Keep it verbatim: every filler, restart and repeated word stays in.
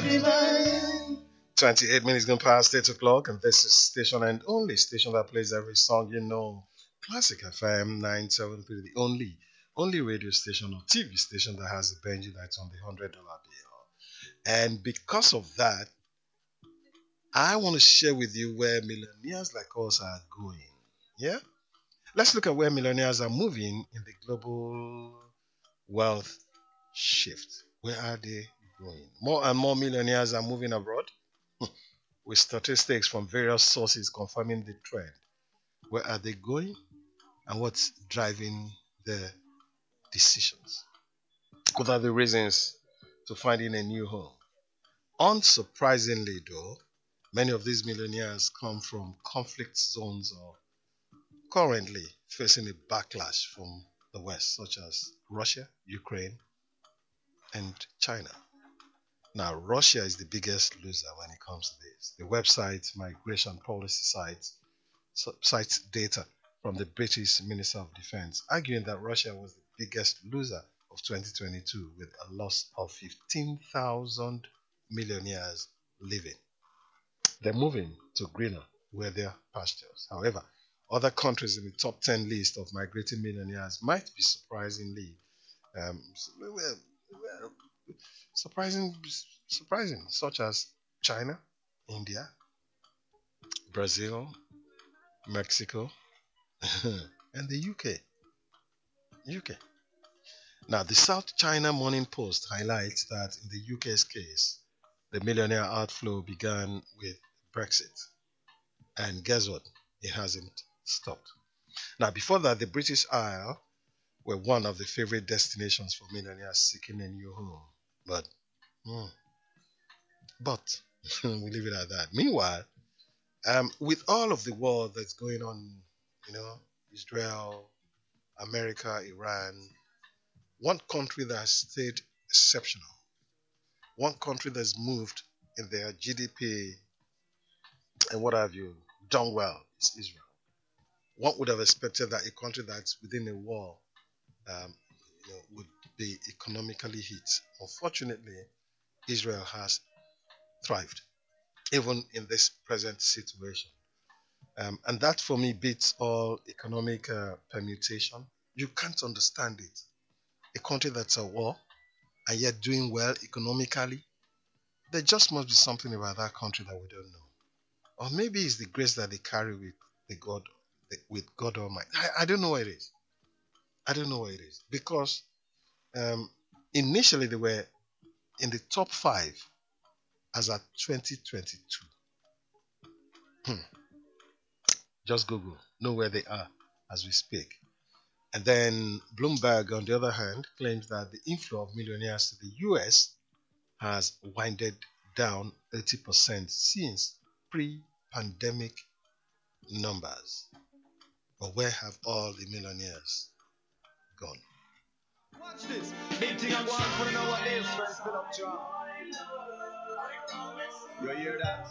twenty-eight minutes gone past eight o'clock, and this is station and only station that plays every song you know. Classic F M nine seven three, the only only radio station or T V station that has a Benji that's on the one hundred dollar bill. And because of that, I want to share with you where millionaires like us are going. Yeah? Let's look at where millionaires are moving in the global wealth shift. Where are they going? More and more millionaires are moving abroad with statistics from various sources confirming the trend. Where are they going and what's driving their decisions? What are the reasons to finding a new home? Unsurprisingly, though, many of these millionaires come from conflict zones or currently facing a backlash from the West, such as Russia, Ukraine, and China. Now, Russia is the biggest loser when it comes to this. The website Migration Policy Site cites data from the British Minister of Defense, arguing that Russia was the biggest loser of twenty twenty-two with a loss of fifteen thousand millionaires leaving. They're moving to greener, wealthier pastures. However, other countries in the top ten list of migrating millionaires might be surprisingly um, well, well, surprising, surprising, such as China, India, Brazil, Mexico, and the U K. U K. Now, the South China Morning Post highlights that in the U K's case, the millionaire outflow began with Brexit. And guess what? It hasn't stopped. Now, before that, the British Isles were one of the favorite destinations for millionaires seeking a new home. But, hmm, but, we leave it at that. Meanwhile, um, with all of the war that's going on, you know, Israel, America, Iran, one country that has stayed exceptional, one country that's moved in their G D P and what have you, done well is Israel. One would have expected that a country that's within a war um, you know, would be economically hit. Unfortunately, Israel has thrived, even in this present situation. Um, and that for me beats all economic uh, permutation. You can't understand it. A country that's at war and yet doing well economically, there just must be something about that country that we don't know. Or maybe it's the grace that they carry with the God, with God Almighty. I, I don't know what it is. I don't know what it is. Because um, initially they were in the top five as at twenty twenty-two. Hmm. Just Google, know where they are as we speak. And then Bloomberg, on the other hand, claims that the inflow of millionaires to the U S has winded down eighty percent since pre-pandemic numbers. But where have all the millionaires gone? Watch this. Big thing I want to know what this. You hear that?